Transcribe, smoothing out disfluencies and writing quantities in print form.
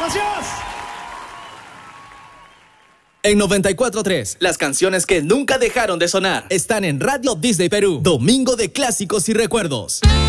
gracias. En 94.3, las canciones que nunca dejaron de sonar están en Radio Disney Perú. Domingo de clásicos y recuerdos.